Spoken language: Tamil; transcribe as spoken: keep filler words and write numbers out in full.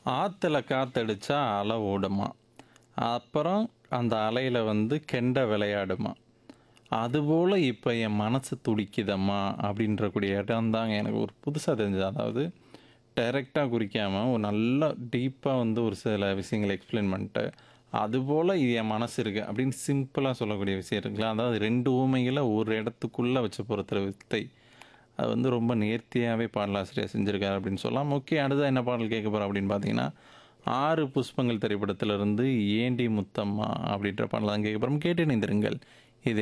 ஆத்துல காத்தடிச்சா அலை ஓடுமா. அப்புறம் அந்த அலையில வந்து கெண்டை விளையாடுமா. அதுபோல இப்ப என் மனசு துடிக்குதம்மா அப்படின்றக்கூடிய இடம் தாங்க எனக்கு ஒரு புதுசா தெரிஞ்சது. அதாவது டைரக்ட்டா குறிக்காம ஒரு நல்லா டீப்பா வந்து ஒரு சில விஷயங்கள எக்ஸ்பிளைன் பண்ணிட்டு, அதுபோல இது என் மனசு இருக்கு அப்படின்னு சிம்பிளா சொல்லக்கூடிய விஷயம் இருக்குல்ல. அதாவது ரெண்டு உவமைகள ஒரு இடத்துக்குள்ள வச்சு பொறுத்துற வித்தை. அது வந்து ரொம்ப நேர்த்தியாவே பாடலாசிரியர் செஞ்சிருக்காரு அப்படின்னு சொல்லலாம். ஓகே, அடுத்ததா என்ன பாடல் கேட்க போறோம் அப்படின்னு பார்த்தீங்கன்னா, ஆறு புஷ்பங்கள் திரைப்படத்திலிருந்து "ஏண்டி முத்தம்மா" அப்படின்ற பாடல் தான் கேட்க போறோம். கேட்டு இணைந்திருங்கள்.